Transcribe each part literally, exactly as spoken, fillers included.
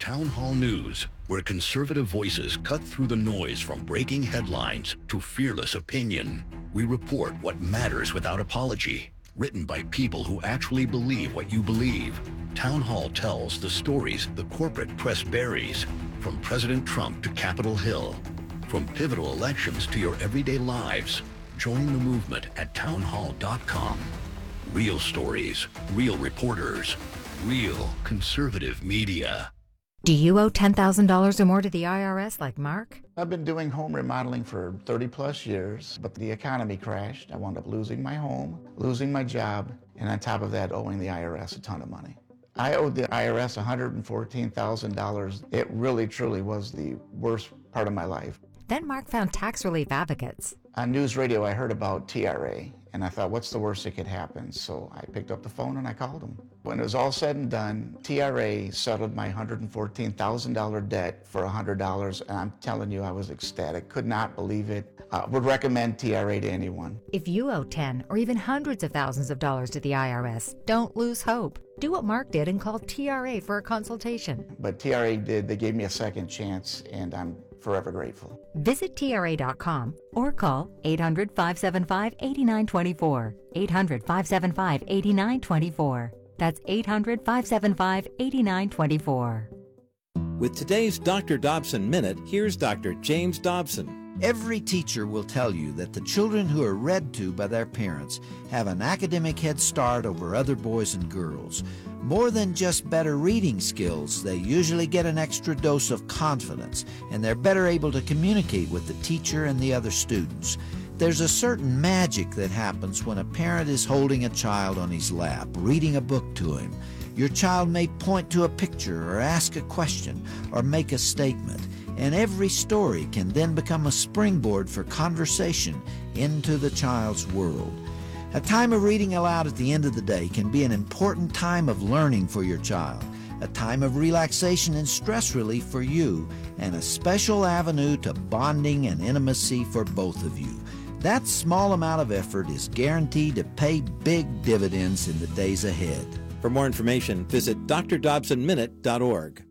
Town Hall News, where conservative voices cut through the noise from breaking headlines to fearless opinion. We report what matters without apology, written by people who actually believe what you believe. Town Hall tells the stories the corporate press buries, from President Trump to Capitol Hill, from pivotal elections to your everyday lives. Join the movement at town hall dot com. Real stories, real reporters, real conservative media. Do you owe ten thousand dollars or more to the I R S like Mark? I've been doing home remodeling for thirty plus years, but the economy crashed. I wound up losing my home, losing my job, and on top of that, owing the I R S a ton of money. I owed the I R S one hundred fourteen thousand dollars. It really, truly was the worst part of my life. Then Mark found tax relief advocates. On news radio, I heard about T R A, and I thought, what's the worst that could happen? So I picked up the phone and I called them. When it was all said and done, T R A settled my one hundred fourteen thousand dollars debt for one hundred dollars, and I'm telling you, I was ecstatic. Could not believe it. Uh, would recommend T R A to anyone. If you owe ten or even hundreds of thousands of dollars to the I R S, don't lose hope. Do what Mark did and call T R A for a consultation. But T R A did. They gave me a second chance, and I'm forever grateful. Visit T R A dot com or call eight hundred, five seven five, eight nine two four. eight hundred, five seven five, eight nine two four. That's eight hundred, five seven five, eight nine two four. With today's Doctor Dobson Minute, here's Doctor James Dobson. Every teacher will tell you that the children who are read to by their parents have an academic head start over other boys and girls. More than just better reading skills, they usually get an extra dose of confidence, and they're better able to communicate with the teacher and the other students. There's a certain magic that happens when a parent is holding a child on his lap, reading a book to him. Your child may point to a picture or ask a question or make a statement, and every story can then become a springboard for conversation into the child's world. A time of reading aloud at the end of the day can be an important time of learning for your child, a time of relaxation and stress relief for you, and a special avenue to bonding and intimacy for both of you. That small amount of effort is guaranteed to pay big dividends in the days ahead. For more information, visit d r dobson minute dot org.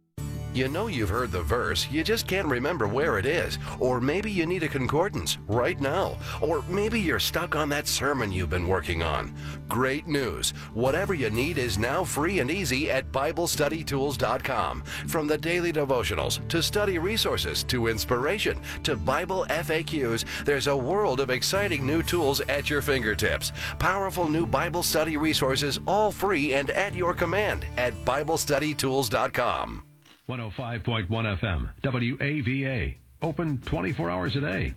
You know you've heard the verse, you just can't remember where it is. Or maybe you need a concordance right now. Or maybe you're stuck on that sermon you've been working on. Great news. Whatever you need is now free and easy at bible study tools dot com. From the daily devotionals, to study resources, to inspiration, to Bible F A Qs, there's a world of exciting new tools at your fingertips. Powerful new Bible study resources, all free and at your command at bible study tools dot com. one oh five point one F M, W A V A. Open twenty-four hours a day.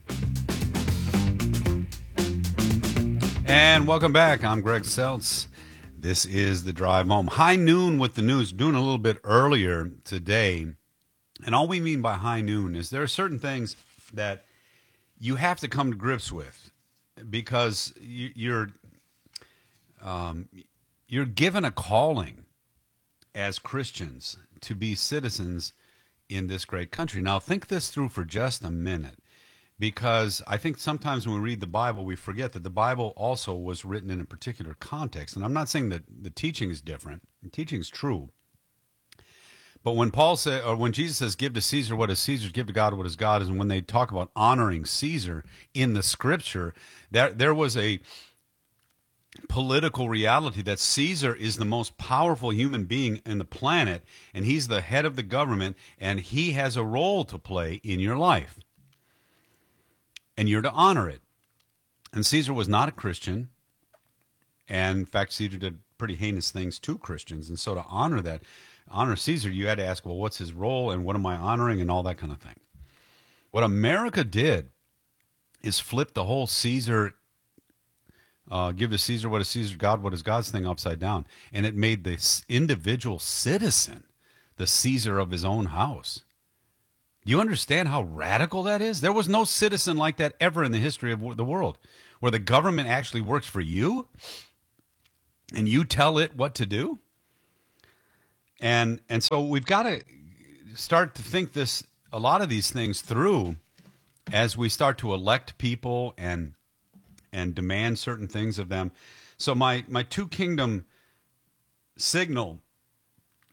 And welcome back. I'm Greg Seltz. This is The Drive Home. High noon with the news, doing a little bit earlier today. And all we mean by high noon is there are certain things that you have to come to grips with because you, you're um, you're given a calling as Christians to be citizens in this great country. Now, think this through for just a minute, because I think sometimes when we read the Bible, we forget that the Bible also was written in a particular context. And I'm not saying that the teaching is different. The teaching is true. But when Paul said, or when Jesus says, give to Caesar what is Caesar's, give to God what is God's, and when they talk about honoring Caesar in the scripture, there, there was a political reality that Caesar is the most powerful human being in the planet, and he's the head of the government, and he has a role to play in your life. And you're to honor it. And Caesar was not a Christian. And in fact, Caesar did pretty heinous things to Christians. And so to honor that, honor Caesar, you had to ask, well, what's his role and what am I honoring and all that kind of thing. What America did is flip the whole Caesar Uh, give to Caesar what is Caesar, God what is God's thing upside down. And it made the individual citizen the Caesar of his own house. Do you understand how radical that is? There was no citizen like that ever in the history of the world, where the government actually works for you and you tell it what to do. And and so we've got to start to think this, a lot of these things through as we start to elect people and and demand certain things of them. So my, my two kingdom signal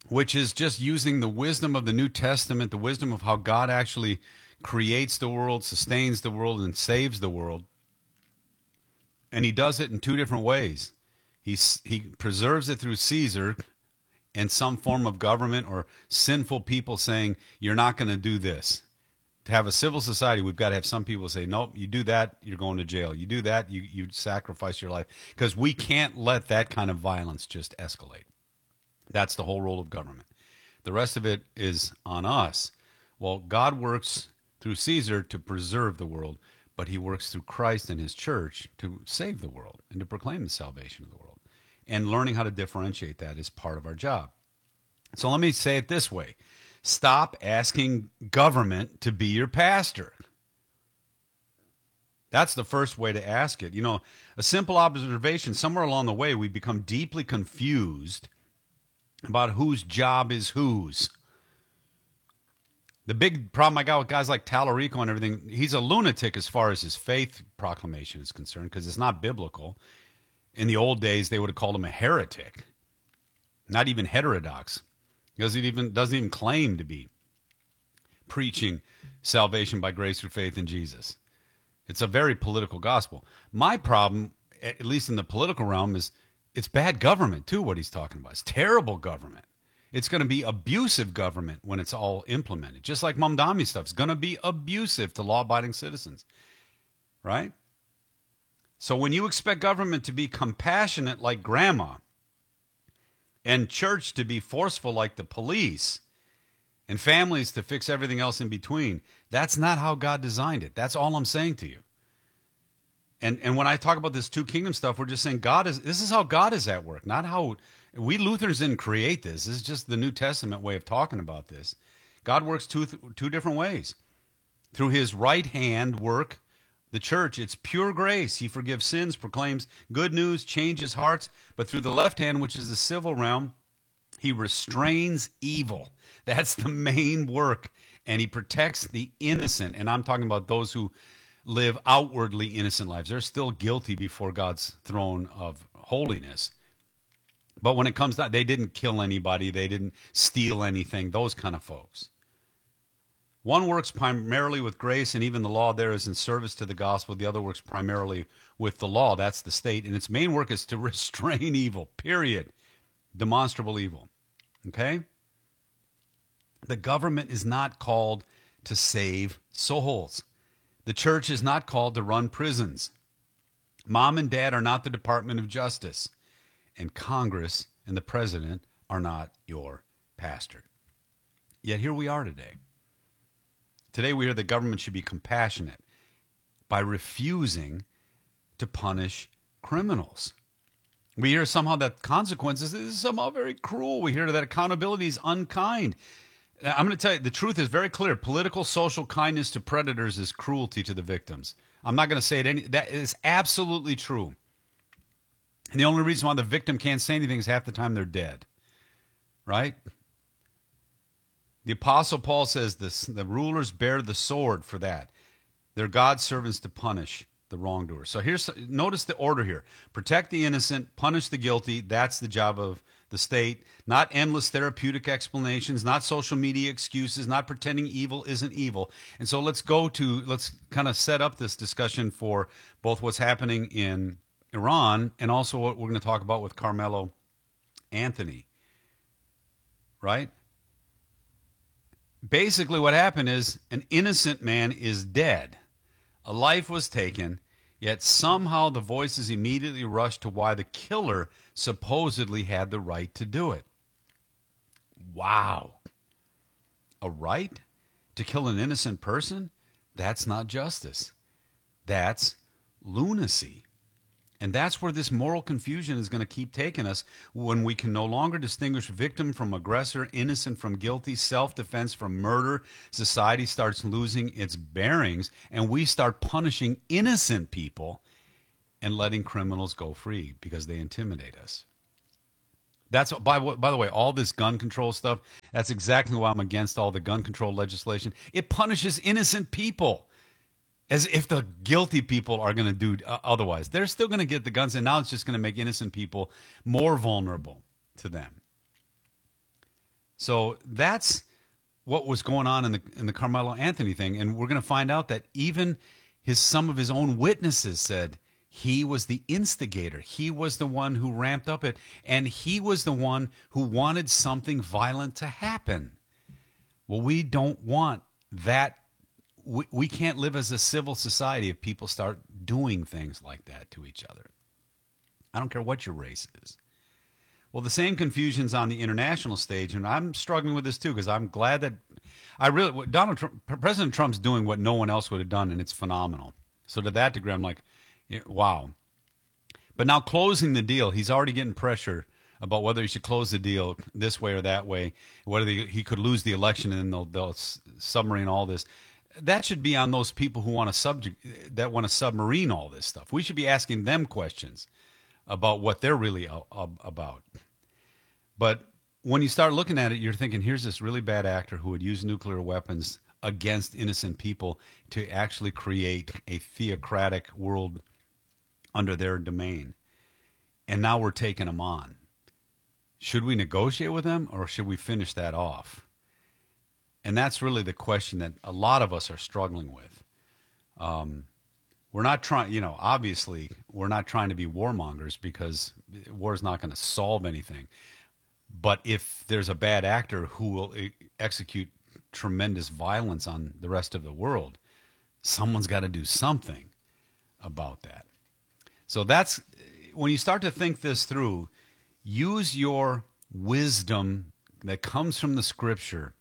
which is just using the wisdom of the New Testament, the wisdom of how God actually creates the world, sustains the world, and saves the world. And he does it in two different ways. He's, he preserves it through Caesar and some form of government or sinful people saying, you're not going to do this. To have a civil society, we've got to have some people say, nope, you do that, you're going to jail. You do that, you, you sacrifice your life. Because we can't let that kind of violence just escalate. That's the whole role of government. The rest of it is on us. Well, God works through Caesar to preserve the world, but he works through Christ and his church to save the world and to proclaim the salvation of the world. And learning how to differentiate that is part of our job. So let me say it this way. Stop asking government to be your pastor. That's the first way to ask it. You know, a simple observation, somewhere along the way, we become deeply confused about whose job is whose. The big problem I got with guys like Tallarico and everything, he's a lunatic as far as his faith proclamation is concerned because it's not biblical. In the old days, they would have called him a heretic, not even heterodox. He doesn't even, doesn't even claim to be preaching salvation by grace through faith in Jesus. It's a very political gospel. My problem, at least in the political realm, is it's bad government, too, what he's talking about. It's terrible government. It's going to be abusive government when it's all implemented. Just like Mamdani stuff. It's going to be abusive to law-abiding citizens, right? So when you expect government to be compassionate like grandma and church to be forceful like the police and families to fix everything else in between, that's not how God designed it. That's all I'm saying to you. And and when I talk about this two kingdom stuff, we're just saying God is, this is how God is at work, not how, we Lutherans didn't create this. This is just the New Testament way of talking about this. God works two, two different ways. Through his right hand work, the church, it's pure grace. He forgives sins, proclaims good news, changes hearts. But through the left hand, which is the civil realm, he restrains evil. That's the main work. And he protects the innocent. And I'm talking about those who live outwardly innocent lives. They're still guilty before God's throne of holiness. But when it comes to, they didn't kill anybody. They didn't steal anything. Those kind of folks. One works primarily with grace, and even the law there is in service to the gospel. The other works primarily with the law. That's the state. And its main work is to restrain evil, period. Demonstrable evil. Okay? The government is not called to save souls. The church is not called to run prisons. Mom and dad are not the Department of Justice. And Congress and the president are not your pastor. Yet here we are today. Today we hear the government should be compassionate by refusing to punish criminals. We hear somehow that consequences is somehow very cruel. We hear that accountability is unkind. I'm going to tell you, the truth is very clear. Political social kindness to predators is cruelty to the victims. I'm not going to say it any, that is absolutely true. And the only reason why the victim can't say anything is half the time they're dead. Right? The Apostle Paul says this, the rulers bear the sword for that. They're God's servants to punish the wrongdoer. So here's, notice the order here. Protect the innocent, punish the guilty. That's the job of the state. Not endless therapeutic explanations, not social media excuses, not pretending evil isn't evil. And so let's go to, let's kind of set up this discussion for both what's happening in Iran and also what we're going to talk about with Carmelo Anthony. Right? Basically what happened is an innocent man is dead. A life was taken, yet somehow the voices immediately rushed to why the killer supposedly had the right to do it. Wow. A right to kill an innocent person? That's not justice. That's lunacy. And that's where this moral confusion is going to keep taking us when we can no longer distinguish victim from aggressor, innocent from guilty, self-defense from murder. Society starts losing its bearings, and we start punishing innocent people and letting criminals go free because they intimidate us. That's by, by the way, all this gun control stuff, that's exactly why I'm against all the gun control legislation. It punishes innocent people. As if the guilty people are going to do uh, otherwise. They're still going to get the guns, and now it's just going to make innocent people more vulnerable to them. So that's what was going on in the in the Carmelo Anthony thing, and we're going to find out that even his some of his own witnesses said he was the instigator. He was the one who ramped up it, and he was the one who wanted something violent to happen. Well, we don't want that. We, we can't live as a civil society if people start doing things like that to each other. I don't care what your race is. Well, the same confusion's on the international stage, and I'm struggling with this too because I'm glad that I really Donald Trump, President Trump's doing what no one else would have done, and it's phenomenal. So to that degree, I'm like, yeah, wow. But now closing the deal, he's already getting pressure about whether he should close the deal this way or that way, whether he, he could lose the election and then they'll, they'll submarine all this. That should be on those people who want to subject that want to submarine all this stuff. We should be asking them questions about what they're really a, a, about. But when you start looking at it, you're thinking, here's this really bad actor who would use nuclear weapons against innocent people to actually create a theocratic world under their domain. And now we're taking them on. Should we negotiate with them or should we finish that off? And that's really the question that a lot of us are struggling with. Um, we're not trying, you know, obviously we're not trying to be warmongers because war is not going to solve anything. But if there's a bad actor who will e- execute tremendous violence on the rest of the world, someone's got to do something about that. So that's, when you start to think this through, use your wisdom that comes from the scripture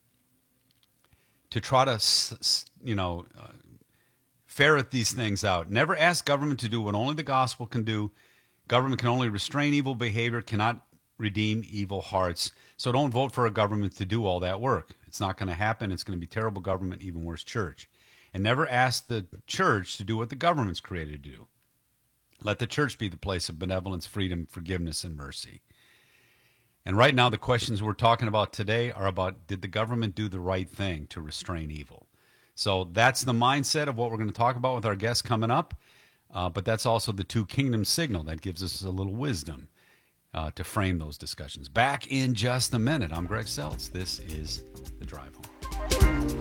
to try to, you know, uh, ferret these things out. Never ask government to do what only the gospel can do. Government can only restrain evil behavior, cannot redeem evil hearts. So don't vote for a government to do all that work. It's not going to happen. It's going to be terrible government, even worse church. And never ask the church to do what the government's created to do. Let the church be the place of benevolence, freedom, forgiveness, and mercy. And right now, the questions we're talking about today are about, did the government do the right thing to restrain evil? So that's the mindset of what we're going to talk about with our guests coming up. Uh, but that's also the two kingdoms signal that gives us a little wisdom uh, to frame those discussions. Back in just a minute. I'm Greg Seltz. This is The Drive Home.